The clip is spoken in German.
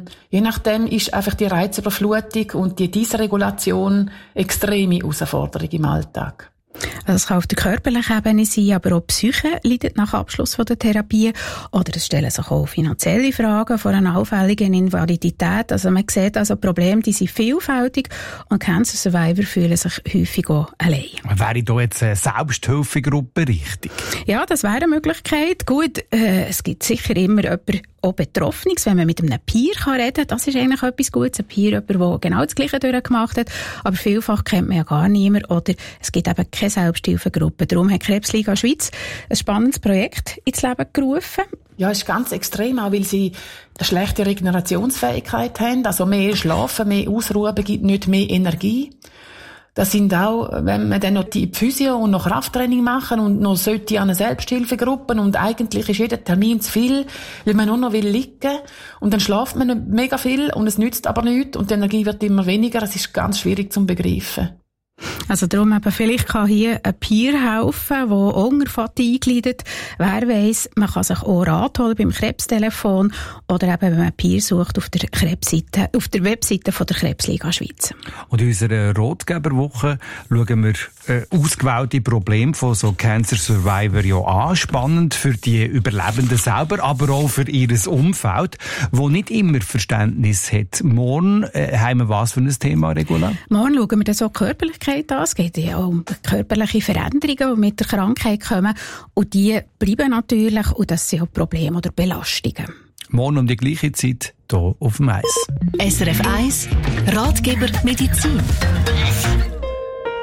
je nachdem ist einfach die Reizüberflutung und die Dysregulation extreme Herausforderung im Alltag. Also es kann auf der körperlichen Ebene sein, aber auch die Psyche leidet nach Abschluss von der Therapie. Oder es stellen sich auch finanzielle Fragen vor einer allfälligen Invalidität. Also man sieht also Probleme, die sind vielfältig und Cancer Survivor fühlen sich häufig auch allein. Wäre da jetzt eine Selbsthilfegruppe richtig? Ja, das wäre eine Möglichkeit. Gut, es gibt sicher immer jemanden, auch Betroffenes, wenn man mit einem Peer reden kann, das ist eigentlich etwas Gutes. Ein Peer, jemand, der genau das Gleiche durchgemacht hat. Aber vielfach kennt man ja gar niemand oder es gibt eben keine Selbsthilfegruppe. Darum hat Krebsliga Schweiz ein spannendes Projekt ins Leben gerufen. Ja, ist ganz extrem, auch weil sie eine schlechte Regenerationsfähigkeit haben. Also mehr Schlafen, mehr Ausruhen gibt nicht mehr Energie. Das sind auch, wenn man dann noch die Physio und noch Krafttraining machen und noch sollte an eine Selbsthilfegruppe und eigentlich ist jeder Termin zu viel, weil man nur noch will liegen und dann schlaft man mega viel und es nützt aber nichts und die Energie wird immer weniger. Es ist ganz schwierig zum begreifen. Also darum eben, vielleicht kann hier ein Peer helfen, der unter Fatigue leidet. Wer weiss, man kann sich auch Rat holen beim Krebstelefon oder eben, wenn man Peer sucht, auf der Webseite von der Krebsliga Schweiz. Und in unserer Ratgeberwoche schauen wir ausgewählte Probleme von so Cancer Survivor ja an. Spannend für die Überlebenden selber, aber auch für ihr Umfeld, das nicht immer Verständnis hat. Morgen haben wir was für ein Thema, Regula? Morgen schauen wir dann so Körperlichkeit an. Es geht ja auch um körperliche Veränderungen, die mit der Krankheit kommen. Und die bleiben natürlich, und das sind auch Probleme oder Belastungen. Morgen um die gleiche Zeit hier auf dem Eis. SRF 1 Ratgeber Medizin.